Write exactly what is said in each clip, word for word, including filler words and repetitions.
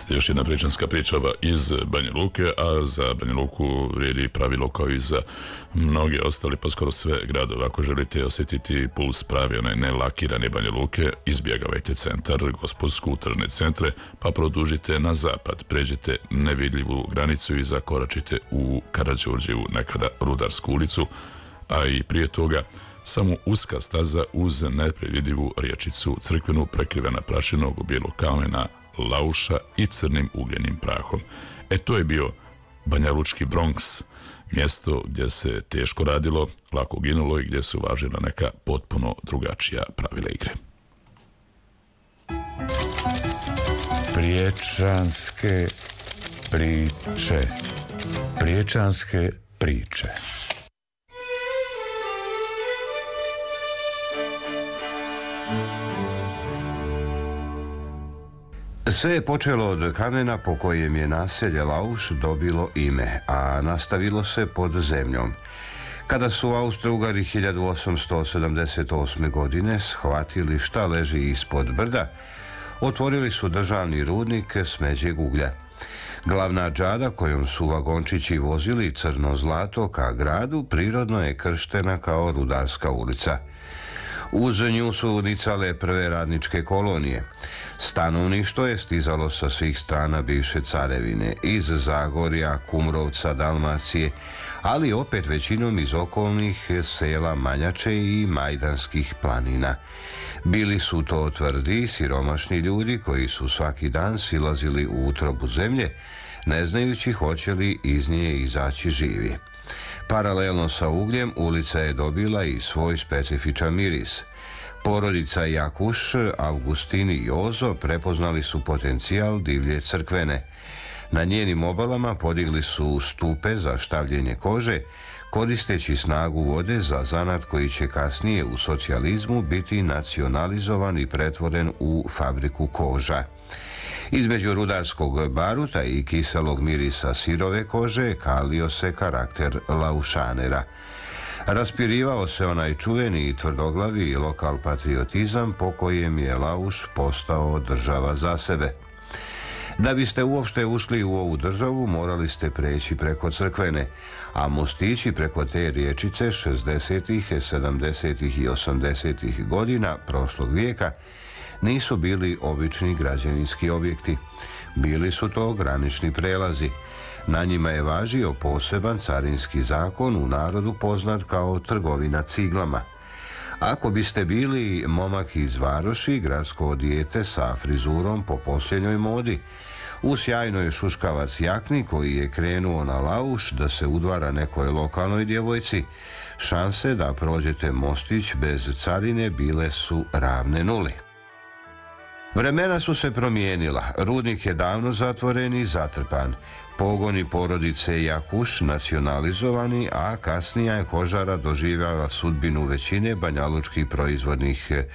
Jeste još jedna pričanska pričava iz Banja Luke, a za Banja Luku vrijedi pravilo kao i za mnoge ostali, pa skoro sve gradove. Ako želite osjetiti puls pravi, onaj nelakirane Banja Luke, izbjegavajte centar, gospodsku, tržne centre, pa produžite na zapad, pređite nevidljivu granicu i zakoračite u Karađorđevu, nekada Rudarsku ulicu, a i prije toga samo uska staza uz nepredvidivu riječicu crkvenu prekrivena prašinog bijelog kamena, lauša i crnim ugljenim prahom. E to je bio banjalučki Bronx, mjesto gdje se teško radilo, lako ginulo i gdje su važila neka potpuno drugačija pravila igre. Priječanske priče. Priječanske priče. Sve je počelo od kamena po kojem je naselje Lauš dobilo ime, a nastavilo se pod zemljom. Kada su Austro-Ugari hiljadu osamsto sedamdeset osme. godine shvatili šta leži ispod brda, otvorili su državni rudnik smeđeg uglja. Glavna džada kojom su vagončići vozili crno zlato ka gradu prirodno je krštena kao Rudarska ulica. Uz nju su nicale prve radničke kolonije. Stanovništvo je stizalo sa svih strana bivše carevine, iz Zagorja, Kumrovca, Dalmacije, ali opet većinom iz okolnih sela Manjače i Majdanskih planina. Bili su to tvrdi, siromašni ljudi koji su svaki dan silazili u utrobu zemlje, ne znajući hoće li iz nje izaći živi. Paralelno sa ugljem ulica je dobila i svoj specifičan miris. Porodica Jakuš, Augustin i Jozo prepoznali su potencijal divlje crkvene. Na njenim obalama podigli su stupe za štavljenje kože, koristeći snagu vode za zanat koji će kasnije u socijalizmu biti nacionalizovan i pretvoren u fabriku koža. Između rudarskog baruta i kiselog mirisa sirove kože kalio se karakter laušanera. Raspirivao se onaj čuveni i tvrdoglavi lokal patriotizam po kojem je Lauš postao država za sebe. Da biste uopšte ušli u ovu državu, morali ste preći preko crkvene, a mostići preko te riječice šezdesetih, sedamdesetih i osamdesetih godina prošlog vijeka nisu bili obični građevinski objekti. Bili su to granični prelazi. Na njima je važio poseban carinski zakon, u narodu poznat kao trgovina ciglama. Ako biste bili momak iz Varoši, gradsko dijete sa frizurom po posljednjoj modi, u sjajnoj šuškavac jakni koji je krenuo na Lauš da se udvara nekoj lokalnoj djevojci, šanse da prođete mostić bez carine bile su ravne nuli. Vremena su se promijenila, rudnik je davno zatvoren i zatrpan, pogoni porodice Jakuš nacionalizovani, a kasnija je kožara doživjela sudbinu većine banjalučkih proizvodnih e,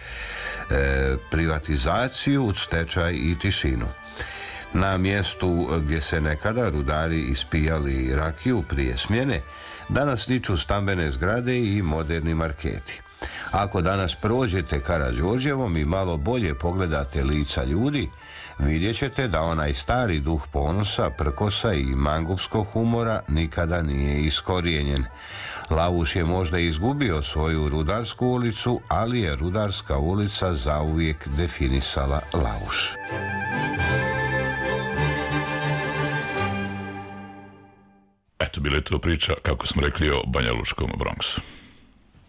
privatizaciju, stečaj i tišinu. Na mjestu gdje se nekada rudari ispijali rakiju prije smjene, danas niču stambene zgrade i moderni marketi. Ako danas prođete Karađorđevom i malo bolje pogledate lica ljudi, vidjet ćete da onaj stari duh ponosa, prkosa i mangupskog humora nikada nije iskorijenjen. Lauš je možda izgubio svoju Rudarsku ulicu, ali je Rudarska ulica zauvijek definisala Lauš. Eto, bila je to priča, kako smo rekli, o banjalučkom Bronxu.